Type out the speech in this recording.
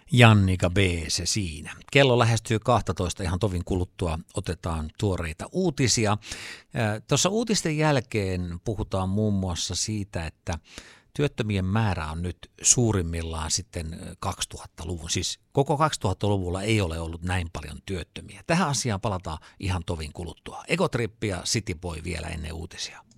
Jannika B. se siinä. Kello lähestyy 12, ihan tovin kuluttua otetaan tuoreita uutisia. Tuossa uutisten jälkeen puhutaan muun muassa siitä, että työttömien määrä on nyt suurimmillaan sitten 2000-luvun. Siis koko 2000-luvulla ei ole ollut näin paljon työttömiä. Tähän asiaan palataan ihan tovin kuluttua. Egotrip ja Cityboy vielä ennen uutisia.